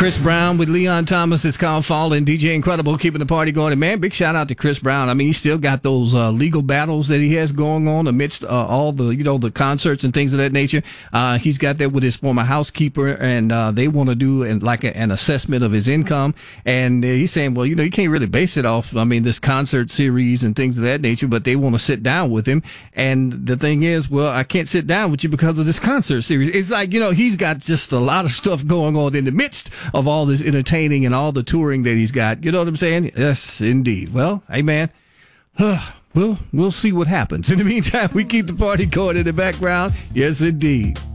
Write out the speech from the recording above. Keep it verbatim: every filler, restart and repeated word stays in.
Chris Brown with Leon Thomas. It's called Falling. D J Incredible keeping the party going. And man, big shout out to Chris Brown. I mean, he's still got those uh, legal battles that he has going on amidst uh, all the, you know, the concerts and things of that nature. Uh, he's got that with his former housekeeper, and uh, they want to do an, like a, an assessment of his income. And uh, he's saying, well, you know, you can't really base it off, I mean, this concert series and things of that nature, but they want to sit down with him. And the thing is, well, I can't sit down with you because of this concert series. It's like, you know, he's got just a lot of stuff going on in the midst of all this entertaining and all the touring that he's got. You know what I'm saying? Yes, indeed. Well, hey, man, we'll, we'll see what happens. In the meantime, we keep the party going in the background. Yes, indeed.